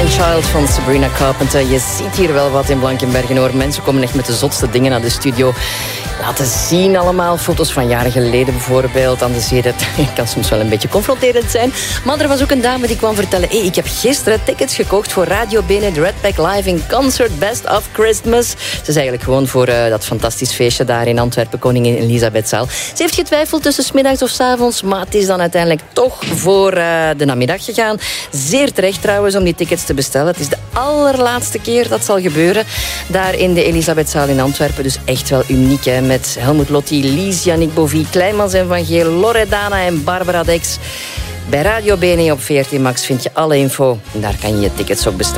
Man-Child van Sabrina Carpenter. Je ziet hier wel wat in Blankenbergen, hoor. Mensen komen echt met de zotste dingen naar de studio. Laten zien allemaal. Foto's van jaren geleden bijvoorbeeld aan de zee. Dat kan soms wel een beetje confronterend zijn. Maar er was ook een dame die kwam vertellen... Hey, ik heb gisteren tickets gekocht voor Radio Bene, de Red Pack Live in Concert Best of Christmas. Ze is eigenlijk gewoon voor dat fantastisch feestje daar in Antwerpen, Koningin Elisabethzaal. Ze heeft getwijfeld tussen 's middags of 's avonds, maar het is dan uiteindelijk toch voor de namiddag gegaan. Zeer terecht trouwens om die tickets te bestellen. Het is de allerlaatste keer dat zal gebeuren daar in de Elisabethzaal in Antwerpen. Dus echt wel uniek, hè? Met Helmut Lotti, Lies, Yannick Bovie, Kleimans en Van Geel, Loredana en Barbara Dex. Bij Radio Bene op 14 Max vind je alle info. En daar kan je je tickets ook bestellen.